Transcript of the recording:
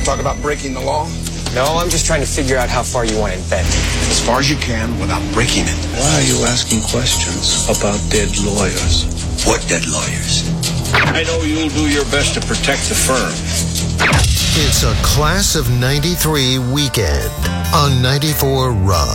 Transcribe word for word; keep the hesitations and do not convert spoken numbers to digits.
talk about breaking the law? No, I'm just trying to figure out how far you want to invent. As far as you can without breaking it. Why are you asking questions about dead lawyers? What dead lawyers? I know you'll do your best to protect the firm. It's a Class of ninety-three weekend on ninety-four Rock.